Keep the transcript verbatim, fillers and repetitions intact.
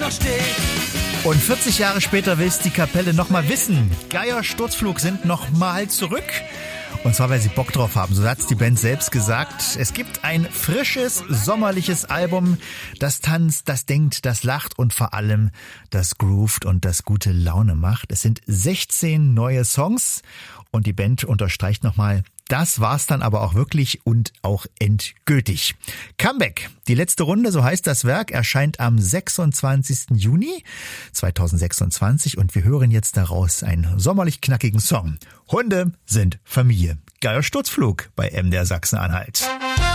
noch steht. Und vierzig Jahre später will es die Kapelle nochmal wissen. Geier Sturzflug sind nochmal zurück. Und zwar, weil sie Bock drauf haben. So hat's die Band selbst gesagt. Es gibt ein frisches, sommerliches Album, das tanzt, das denkt, das lacht und vor allem das groovt und das gute Laune macht. Es sind sechzehn neue Songs und die Band unterstreicht nochmal, das war's dann aber auch wirklich und auch endgültig. Comeback, die letzte Runde, so heißt das Werk, erscheint am sechsundzwanzigsten Juni zweitausendsechsundzwanzig und wir hören jetzt daraus einen sommerlich knackigen Song. Hunde sind Familie. Geier Sturzflug bei M D R Sachsen-Anhalt.